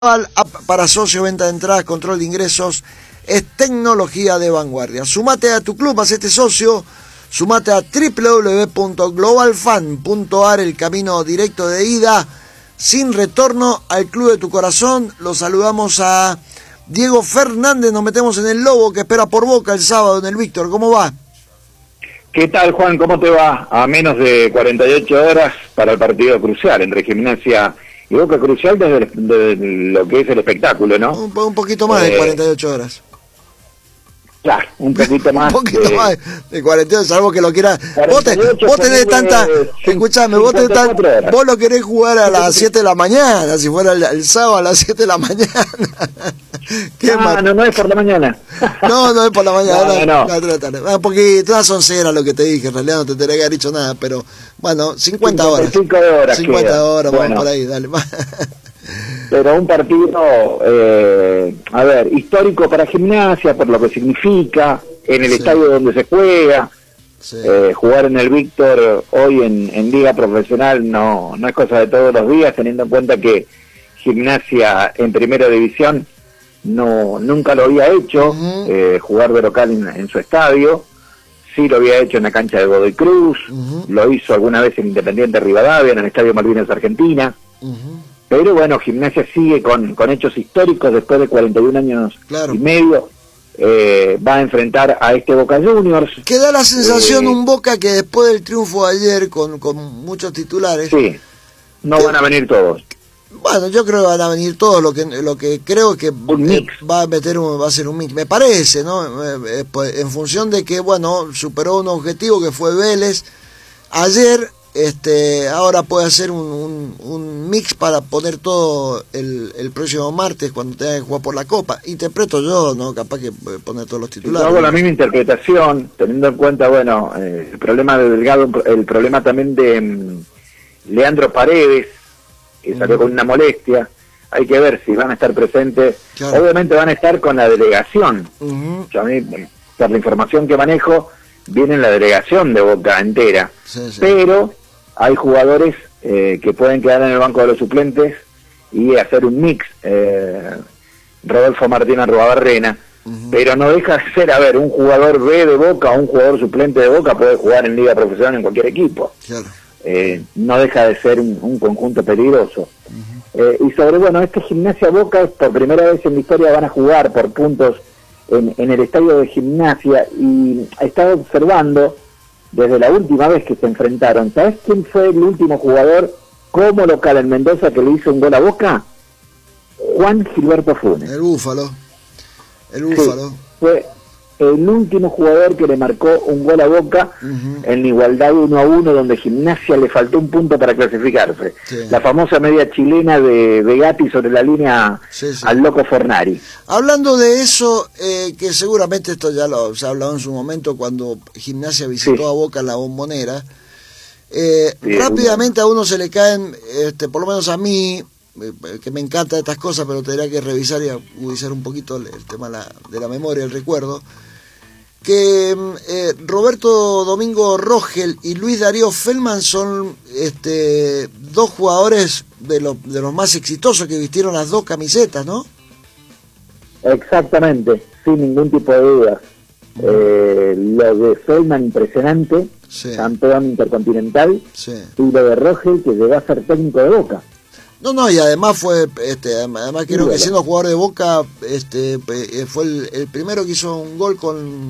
App para socio, venta de entradas, control de ingresos, es tecnología de vanguardia. Sumate a tu club, hacete socio, sumate a www.globalfan.ar, el camino directo de ida, sin retorno al club de tu corazón. Los saludamos a Diego Fernández, nos metemos en el Lobo que espera por Boca el sábado en el Víctor. ¿Cómo va? ¿Qué tal, Juan? ¿Cómo te va? A menos de 48 horas para el partido crucial entre Gimnasia y Boca, crucial desde lo que es el espectáculo, ¿no? Un poquito más de 48 horas. Claro, un poquito más. Un poquito más de 48, salvo que lo quieras. Vos tenés tanta. Escuchame, vos lo querés jugar a las 7 de la mañana, si fuera el sábado a las 7 de la mañana. No es por la mañana. No es por la mañana. No. Un poquito, una soncera lo que te dije, en realidad no te tenía que haber dicho nada, pero bueno, 50 horas. 50 horas, bueno, vamos por ahí, dale. Pero un partido, histórico para Gimnasia, por lo que significa, en el estadio donde se juega. Sí. Jugar en el Víctor hoy en Liga Profesional no es cosa de todos los días, teniendo en cuenta que Gimnasia en Primera División nunca lo había hecho, jugar de local en su estadio. Sí lo había hecho en la cancha de Godoy Cruz, lo hizo alguna vez en Independiente Rivadavia, en el Estadio Malvinas Argentina. Pero bueno, Gimnasia sigue con hechos históricos después de 41 años y medio. Va a enfrentar a este Boca Juniors. Que da la sensación un Boca que después del triunfo de ayer con muchos titulares. Sí, van a venir todos. Bueno, yo creo que van a venir todos. Lo que creo que va a ser un mix. Me parece, ¿no? En función de que, bueno, superó un objetivo que fue Vélez ayer. Ahora puede hacer un mix para poner todo el próximo martes cuando tenga que jugar por la Copa. Interpreto yo, ¿no? Capaz que poner todos los titulares. Yo hago la misma interpretación, teniendo en cuenta, bueno, el problema de Delgado, el problema también de Leandro Paredes, que salió con una molestia. Hay que ver si van a estar presentes. Claro. Obviamente van a estar con la delegación. Yo a mí, por la información que manejo, viene la delegación de Boca entera. Sí. Pero hay jugadores que pueden quedar en el banco de los suplentes y hacer un mix. Rodolfo Martínez Arruabarrena, pero no deja de ser, un jugador B de Boca o un jugador suplente de Boca puede jugar en Liga Profesional en cualquier equipo. Claro. No deja de ser un conjunto peligroso. Y sobre, este Gimnasia Boca, por primera vez en la historia van a jugar por puntos en el estadio de Gimnasia, y estaba observando desde la última vez que se enfrentaron. ¿Sabes quién fue el último jugador como local en Mendoza que le hizo un gol a Boca? Juan Gilberto Funes. El Búfalo. Sí, fue el último jugador que le marcó un gol a Boca en igualdad 1-1, donde Gimnasia le faltó un punto para clasificarse. Sí. La famosa media chilena de Gatti sobre la línea al Loco Fornari. Hablando de eso, que seguramente esto ya se ha hablado en su momento cuando Gimnasia visitó a Boca en la Bombonera, rápidamente a uno se le caen, por lo menos a mí, que me encanta estas cosas, pero tendría que revisar y agudizar un poquito el tema de la memoria, el recuerdo, que Roberto Domingo Rogel y Luis Darío Feldman son dos jugadores de los más exitosos que vistieron las dos camisetas, ¿no? Exactamente, sin ningún tipo de dudas. Lo de Feldman impresionante, campeón intercontinental, y lo de Rogel, que llegó a ser técnico de Boca. No, y además además creo que siendo jugador de Boca, fue el primero que hizo un gol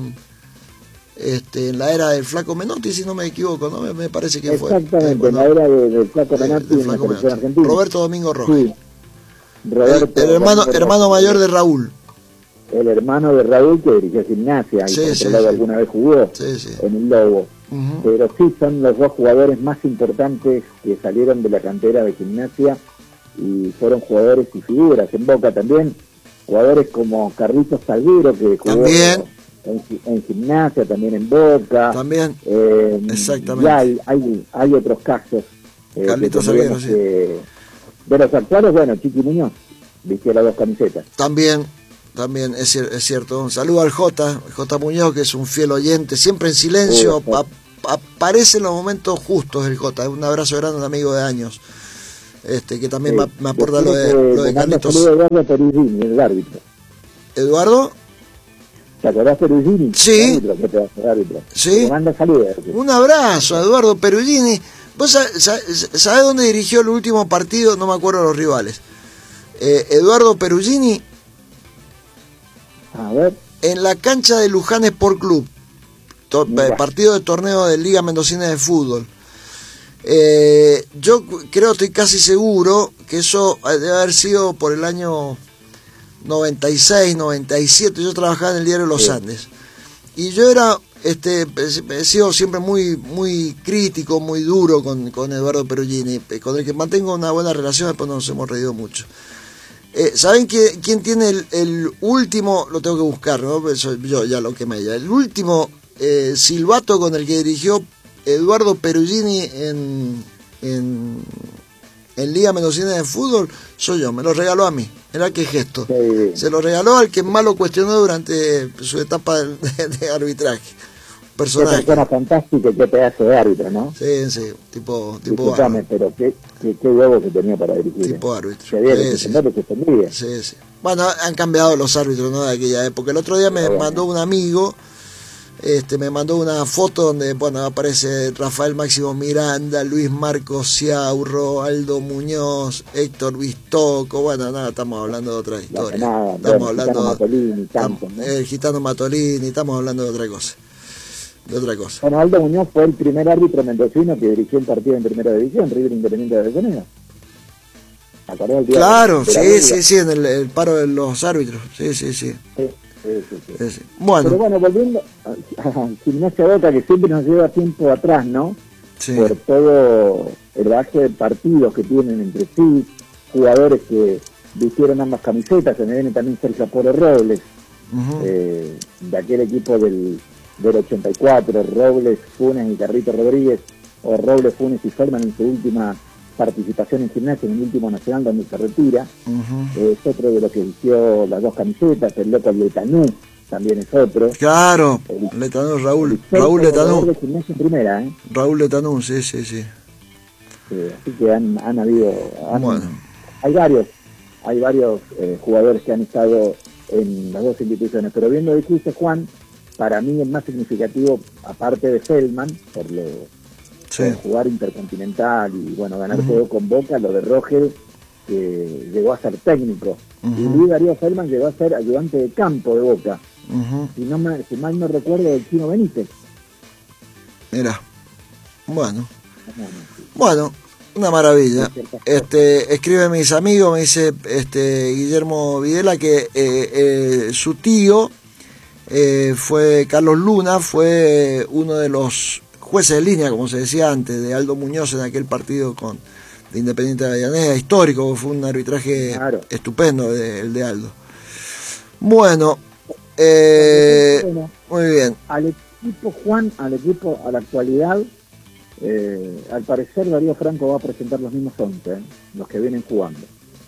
en la era del Flaco Menotti, si no me equivoco, ¿no? Me parece que fue. Exactamente, en la era del Flaco Menotti en la selección argentina. Roberto Domingo Rogel. Sí. El hermano mayor de Raúl. El hermano de Raúl que dirigió Gimnasia y alguna vez jugó en el Lobo. Pero sí son los dos jugadores más importantes que salieron de la cantera de Gimnasia y fueron jugadores y figuras en Boca también. Jugadores como Carlitos Salguero, que jugó en Gimnasia, también en Boca. También, exactamente. Y hay otros casos. Carlitos Salguero, de los actuales, Chiqui Muñoz vistió las dos camisetas. También es cierto. Un saludo al J Muñoz, que es un fiel oyente, siempre en silencio, aparece en los momentos justos el J. Un abrazo grande, un amigo de años. que también me aporta lo de Carlitos. Eduardo Perugini, el árbitro. ¿Eduardo? ¿Te acordás Perugini? Sí. Árbitro. Sí. Le manda saludos. Un abrazo a Eduardo Perugini. ¿Vos sabés dónde dirigió el último partido? No me acuerdo los rivales. Eduardo Perugini. A ver. En la cancha de Luján Sport Club. Partido de torneo de Liga Mendocina de Fútbol. Yo creo, estoy casi seguro que eso debe haber sido por el año 96, 97. Yo trabajaba en el diario Los Andes y yo era he sido siempre muy crítico, muy duro con Eduardo Perugini, con el que mantengo una buena relación. Después nos hemos reído mucho. ¿Saben quién tiene el último? Lo tengo que buscar, ¿no? Yo ya lo quemé ya. El último silbato con el que dirigió Eduardo Perugini en Liga Mendocina de Fútbol soy yo. Me lo regaló a mí. Mirá qué gesto. Sí. Se lo regaló al que más lo cuestionó durante su etapa de arbitraje. Personaje. Qué persona fantástica, qué pedazo de árbitro, ¿no? Sí, tipo Disculpame, pero qué huevo que tenía para dirigir. Tipo árbitro. Sí. Bueno, han cambiado los árbitros, ¿no? De aquella época. El otro día me mandó un amigo, me mandó una foto donde, bueno, aparece Rafael Máximo Miranda, Luis Marcos Ciaurro, Aldo Muñoz, Héctor Bistoco. Bueno, nada, estamos hablando de otra historia. Estamos hablando el Gitano Matolini, estamos hablando de otra cosa. Bueno, Aldo Muñoz fue el primer árbitro mendocino que dirigió un partido en primera división, River Independiente de Avellaneda. Claro, sí, en el paro de los árbitros. Sí. Bueno. Pero bueno, volviendo a Gimnasia Boca, que siempre nos lleva tiempo atrás, ¿no? Sí. Por todo el bagaje de partidos que tienen entre sí, jugadores que vistieron ambas camisetas. Se me viene también Sergio Apolo Robles, de aquel equipo del 84, Robles, Funes y Carrito Rodríguez, o Robles, Funes y Feldman en su última participación en Gimnasia, en el último nacional donde se retira. Es otro de los que vistió las dos camisetas. El loco Letanú también es otro. Claro, Letanú, Raúl Letanú. Gimnasia en primera, Raúl Letanú, sí. Así que han habido... Bueno. Hay varios jugadores que han estado en las dos instituciones, pero viendo de dice Juan, para mí el más significativo, aparte de Feldman, por jugar intercontinental y bueno, ganar todo con Boca, lo de Rogel, que llegó a ser técnico, y Luis Darío Feldman llegó a ser ayudante de campo de Boca, si mal no recuerdo, del Chino Benítez. Mira, bueno, una maravilla. Escribe mis amigos, me dice Guillermo Videla que su tío fue Carlos Luna, fue uno de los jueces de línea, como se decía antes, de Aldo Muñoz en aquel partido de Independiente de Avellaneda, histórico. Fue un arbitraje estupendo el de Aldo. Bueno, muy bien. Al equipo, Juan, a la actualidad, al parecer Darío Franco va a presentar los mismos 11, los que vienen jugando.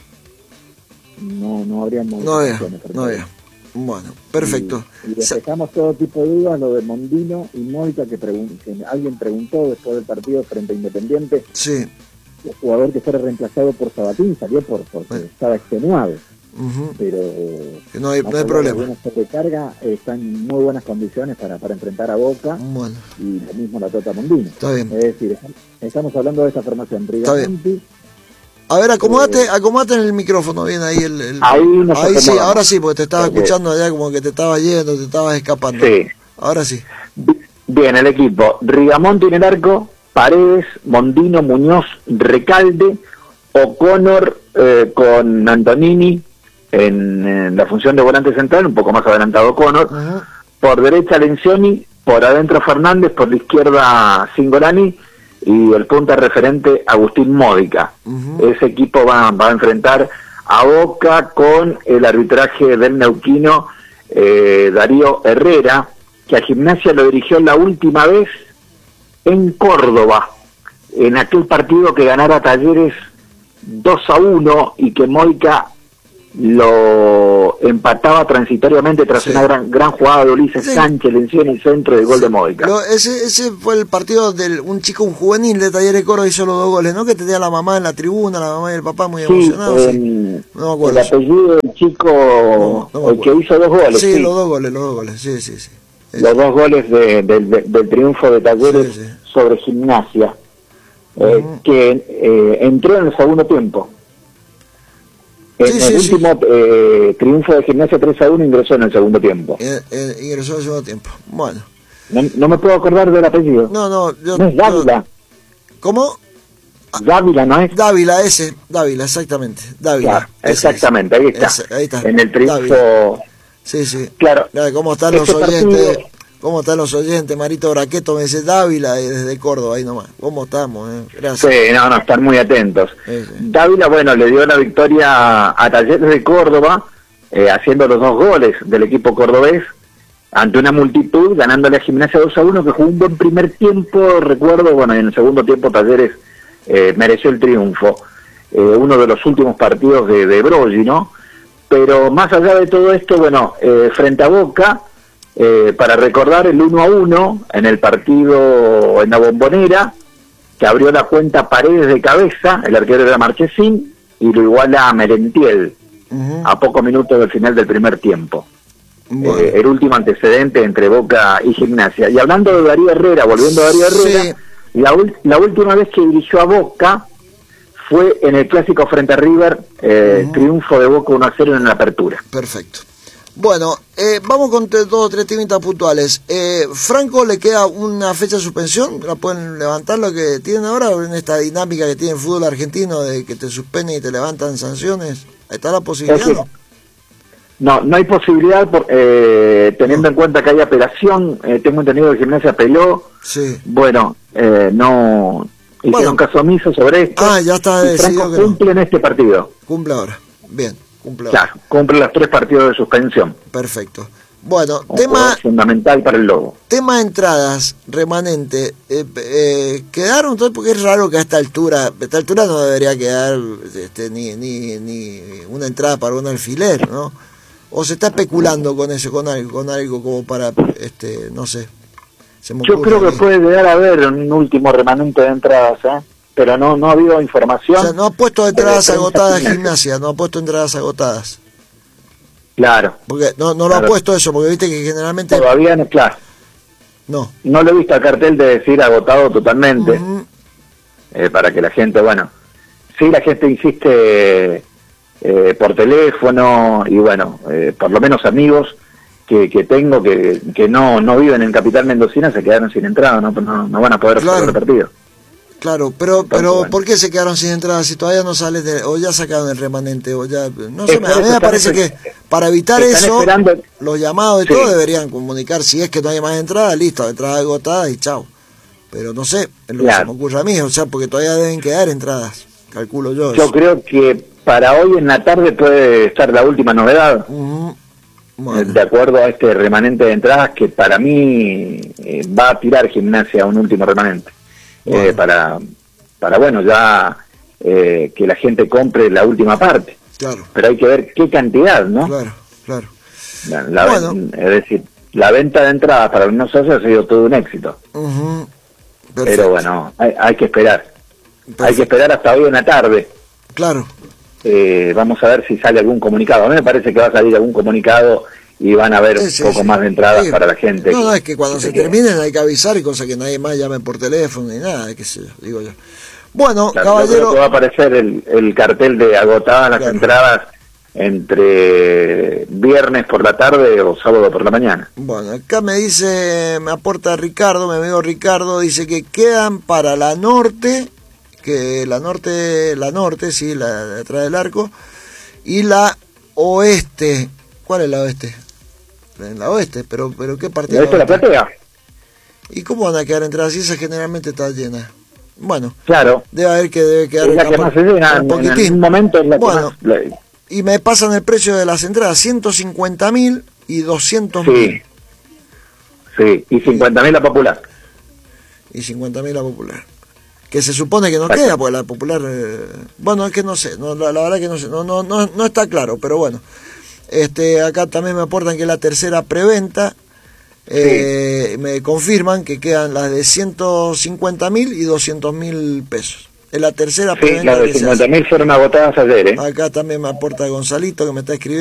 No habría modificaciones. No había. Bueno, perfecto. Y despejamos todo tipo de dudas, lo de Mondino y Mónica, que alguien preguntó después del partido frente a Independiente. Sí. El jugador que fuera reemplazado por Sabatini salió porque estaba extenuado. Pero no hay problema. De carga está en muy buenas condiciones para enfrentar a Boca. Bueno. Y lo mismo la Tota Mondino. Está bien. Es decir, estamos hablando de esta formación. Rigamonti. A ver, acomodate en el micrófono bien ahí. Ahí sí, ahora sí, porque te estaba escuchando allá como que te estaba yendo, te estabas escapando. Sí. Ahora sí. Bien, el equipo. Rigamonti en el arco, Paredes, Mondino, Muñoz, Recalde, O'Connor con Antonini en la función de volante central, un poco más adelantado O'Connor. Por derecha Lencioni, por adentro Fernández, por la izquierda Cingolani, y el punta referente Agustín Módica. Ese equipo va a enfrentar a Boca con el arbitraje del neuquino Darío Herrera, que a Gimnasia lo dirigió la última vez en Córdoba, en aquel partido que ganara Talleres 2-1 y que Módica lo empataba transitoriamente tras una gran jugada de Ulises Sánchez, venció en el centro de gol de Módica. Ese fue el partido de un juvenil de Talleres Córdoba, hizo los 2 goles, ¿no? Que tenía la mamá en la tribuna, la mamá y el papá muy emocionados. No me acuerdo. El apellido del chico, el que hizo 2 goles. Sí, los dos goles, sí. Los 2 goles del triunfo de Talleres sobre Gimnasia, que entró en el segundo tiempo. En el último triunfo de Gimnasia 3-1 ingresó en el segundo tiempo. Ingresó en el segundo tiempo. Bueno. No me puedo acordar del apellido. No es Dávila. ¿Cómo? Dávila, ¿no es? Dávila, exactamente. Dávila. Claro, exactamente, ahí está. En el triunfo. Dávila. Sí. Claro. ¿Cómo están los oyentes? ¿Cómo están los oyentes? Marito Braqueto me dice Dávila desde Córdoba, ahí nomás. ¿Cómo estamos? Gracias. Sí, están muy atentos. Sí. Dávila, le dio la victoria a Talleres de Córdoba, haciendo los 2 goles del equipo cordobés, ante una multitud, ganándole a Gimnasia 2-1, que jugó un buen primer tiempo, recuerdo, en el segundo tiempo Talleres mereció el triunfo. Uno de los últimos partidos de Broggi, ¿no? Pero más allá de todo esto, frente a Boca, para recordar el 1-1 en el partido en la Bombonera, que abrió la cuenta Paredes de cabeza, el arquero era Marchesín, y lo iguala a Merentiel, a pocos minutos del final del primer tiempo. El último antecedente entre Boca y Gimnasia. Y hablando de Darío Herrera, volviendo a Darío Herrera, la última vez que dirigió a Boca fue en el clásico frente a River, triunfo de Boca 1-0 en la apertura. Perfecto. Bueno, vamos con 2 o 3 temitas puntuales. ¿Franco le queda una fecha de suspensión? ¿La pueden levantar lo que tienen ahora en esta dinámica que tiene el fútbol argentino de que te suspenden y te levantan sanciones? ¿Está la posibilidad? No hay posibilidad teniendo en cuenta que hay apelación. Tengo entendido que Gimnasia apeló. Sí. No hicieron caso omiso sobre esto. Ya está decidido. Franco cumple en este partido. Cumple ahora. Bien. Claro, cumple los 3 partidos de suspensión. Perfecto. Bueno, tema fundamental para el Lobo. Tema entradas remanente. Quedaron todo, porque es raro que a esta altura no debería quedar ni una entrada para un alfiler, ¿no? O se está especulando con eso, con algo como para, no sé. Yo creo que puede llegar a haber un último remanente de entradas, pero no ha habido información. O sea, no ha puesto entradas agotadas Gimnasia, no ha puesto entradas agotadas. Claro. Porque no lo ha puesto eso, porque viste que generalmente... Todavía no, claro. No le he visto al cartel de decir agotado totalmente, para que la gente, sí, la gente insiste por teléfono, y por lo menos amigos que tengo que no viven en Capital Mendocina se quedaron sin entrada, no van a poder jugar el partido. Claro, pero ¿por qué se quedaron sin entrada si todavía no sales o ya sacaron el remanente o ya no sé? A mí me parece que para evitar eso los llamados y todo deberían comunicar si es que no hay más entradas, listo, entradas agotadas y chao. Pero no sé, es lo que se me ocurre a mí, porque todavía deben quedar entradas, calculo yo. Yo creo que para hoy en la tarde puede estar la última novedad. De acuerdo a este remanente de entradas que para mí va a tirar Gimnasia a un último remanente. Para ya que la gente compre la última parte. Pero hay que ver qué cantidad, ¿no? Claro. Es decir, la venta de entradas para los socios ha sido todo un éxito. Pero hay que esperar. Perfecto. Hay que esperar hasta hoy en la tarde. Claro. Vamos a ver si sale algún comunicado. A mí me parece que va a salir algún comunicado y van a haber un poco más de entradas para la gente. No, es que cuando se terminen hay que avisar, y cosa que nadie más llame por teléfono ni nada, qué sé yo, digo yo. Bueno, caballero... Yo creo que va a aparecer el cartel de agotadas las entradas entre viernes por la tarde o sábado por la mañana. Bueno, acá me aporta Ricardo, mi amigo Ricardo, dice que quedan para la norte, la norte, sí, la de atrás del arco, y la oeste. ¿Cuál es la oeste? En la oeste, pero ¿qué partido? ¿La oeste de la platea? ¿Y cómo van a quedar entradas? Si esa generalmente está llena. Bueno, claro. debe quedar es la que más se llena un poquitín. En un momento es la que más... Y me pasan el precio de las entradas, 150.000 y 200.000. Sí, y 50.000 la popular. Y 50.000 la popular. que se supone que no queda, porque la popular, bueno, es que no sé, no, la verdad que no sé, no está claro, pero bueno. Acá también me aportan que la tercera preventa, me confirman que quedan las de 150.000 y 200.000 pesos. Es la tercera preventa. Las de 50.000 fueron agotadas ayer, Acá también me aporta Gonzalito, que me está escribiendo.